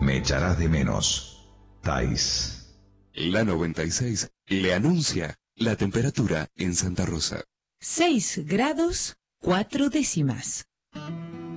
Me echarás de menos. Thais. La 96 le anuncia la temperatura en Santa Rosa. 6 grados 4 décimas.